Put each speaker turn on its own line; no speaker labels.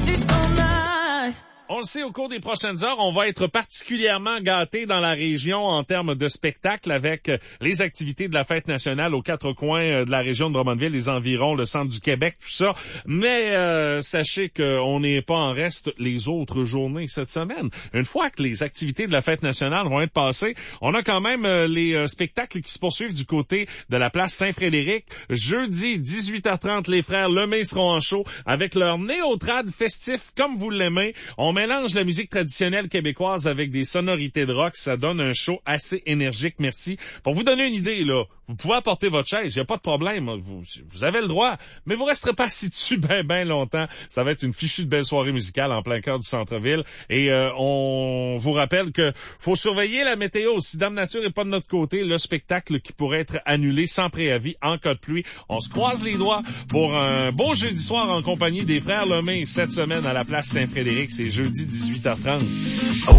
On le sait, au cours des prochaines heures, on va être particulièrement gâtés dans la région en termes de spectacle avec les activités de la fête nationale aux quatre coins de la région de Drummondville, les environs, le centre du Québec, tout ça. Mais sachez qu'on n'est pas en reste les autres journées cette semaine. Une fois que les activités de la fête nationale vont être passées, on a quand même les spectacles qui se poursuivent du côté de la place Saint-Frédéric. Jeudi, 18h30, les frères Lemay seront en show avec leur néotrad festif comme vous l'aimez. On mélange la musique traditionnelle québécoise avec des sonorités de rock. Ça donne un show assez énergique, merci. Pour vous donner une idée, là, vous pouvez apporter votre chaise, il n'y a pas de problème. Vous avez le droit, mais vous resterez pas assis dessus ben longtemps. Ça va être une fichue de belle soirée musicale en plein cœur du centre-ville. Et on vous rappelle que faut surveiller la météo. Si Dame Nature n'est pas de notre côté, le spectacle qui pourrait être annulé sans préavis en cas de pluie. On se croise les doigts pour un beau jeudi soir en compagnie des frères Lemay cette semaine à la place Saint-Frédéric. C'est jeudi 18h30.